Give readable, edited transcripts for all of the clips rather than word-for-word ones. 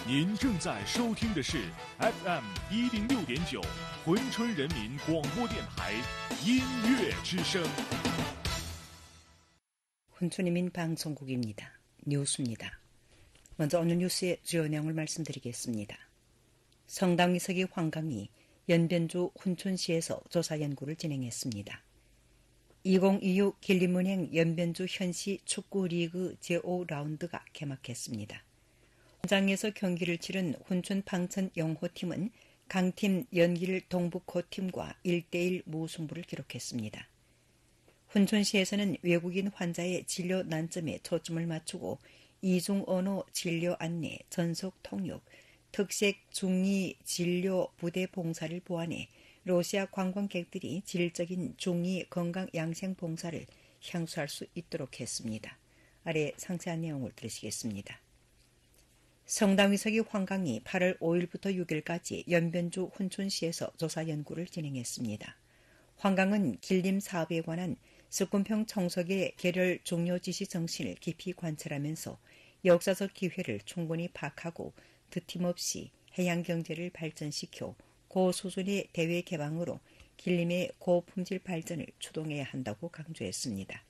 您正在收听的是 FM 106.9珲春人民广播电台音乐之声。 훈촌인민 방송국입니다. 뉴스입니다. 먼저 오늘 뉴스의 주요 내용을 말씀드리겠습니다. 성당위석이 황강이 연변주 훈촌시에서 조사 연구를 진행했습니다. 2026 길림은행 연변주 현시 축구리그 제5라운드가 개막했습니다. 현장에서 경기를 치른 훈촌 방천 영호팀은 강팀 연길 동북호팀과 1대1 무승부를 기록했습니다. 훈촌시에서는 외국인 환자의 진료 난점에 초점을 맞추고 이중 언어 진료 안내, 전속 통역, 특색 중위 진료 부대 봉사를 보완해 러시아 관광객들이 질적인 중위 건강 양생 봉사를 향수할 수 있도록 했습니다. 아래 상세한 내용을 들으시겠습니다. 성당위석이 황강이 8월 5일부터 6일까지 연변주 훈촌시에서 조사 연구를 진행했습니다. 황강은 길림 사업에 관한 석군평 청석의 개별 종료 지시 정신을 깊이 관찰하면서 역사적 기회를 충분히 파악하고 드팀없이 해양 경제를 발전시켜 고수준의 대외 개방으로 길림의 고품질 발전을 추동해야 한다고 강조했습니다.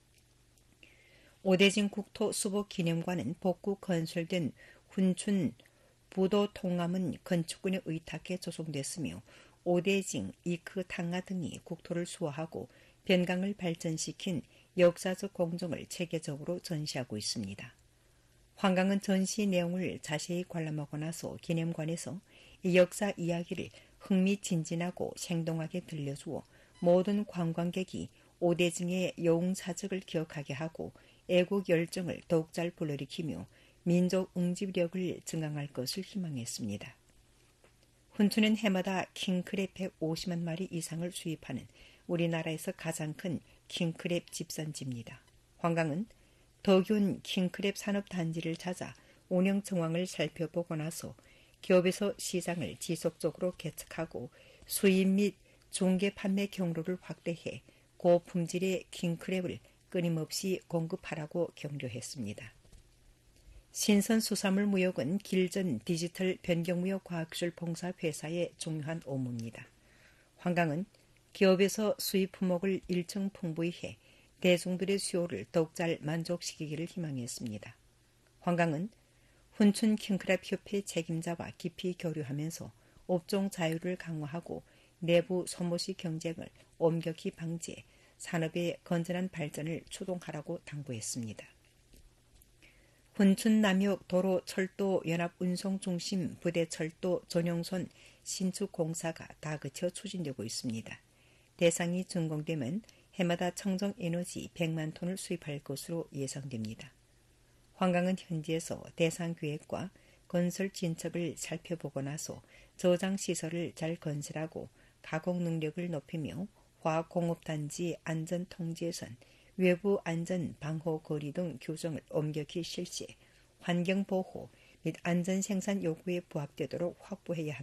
오대진 국토 수복 기념관은 복구 건설된 훈춘 부도 통암은 건축군에 의탁해 조성됐으며 오대징, 이크, 탕가 등이 국토를 수호하고 변강을 발전시킨 역사적 공정을 체계적으로 전시하고 있습니다. 황강은 전시 내용을 자세히 관람하고 나서 기념관에서 이 역사 이야기를 흥미진진하고 생동하게 들려주어 모든 관광객이 오대징의 여웅사적을 기억하게 하고 애국 열정을 더욱 잘 불러일으키며 민족 응집력을 증강할 것을 희망했습니다. 훈촌은 해마다 킹크랩 150만 마리 이상을 수입하는 우리나라에서 가장 큰 킹크랩 집산지입니다. 황강은 덕윤 킹크랩 산업단지를 찾아 운영 정황을 살펴보고 나서 기업에서 시장을 지속적으로 개척하고 수입 및 중개 판매 경로를 확대해 고품질의 킹크랩을 끊임없이 공급하라고 격려했습니다. 신선수산물 무역은 길전 디지털 변경무역 과학기술 봉사회사의 중요한 업무입니다. 황강은 기업에서 수입 품목을 일정 풍부히 해 대중들의 수요를 더욱 잘 만족시키기를 희망했습니다. 황강은 훈춘 킹크랩 협회 책임자와 깊이 교류하면서 업종 자유를 강화하고 내부 소모시 경쟁을 엄격히 방지해 산업의 건전한 발전을 추동하라고 당부했습니다. 훈춘 남역 도로 철도 연합 운송 중심 부대 철도 전용선 신축 공사가 다 그쳐 추진되고 있습니다. 대상이 준공되면 해마다 청정 에너지 100만 톤을 수입할 것으로 예상됩니다. 황강은 현지에서 대상 계획과 건설 진척을 살펴보고 나서 저장 시설을 잘 건설하고 가공 능력을 높이며 화학공업단지 안전통제선, 외부 안전 방호 거리 등 규정을 엄격히 실시해 환경보호 및 안전생산 요구에 부합되도록 확보해야 합니다.